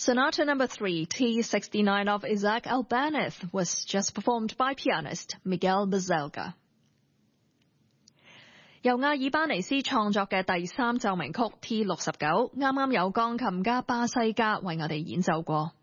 Sonata No. 3, T69 of Isaac Albéniz was just performed by pianist Miguel Baselga. 由阿爾巴尼斯創作嘅第三奏鳴曲 T69， 啱啱有鋼琴家巴西加為我哋演奏過。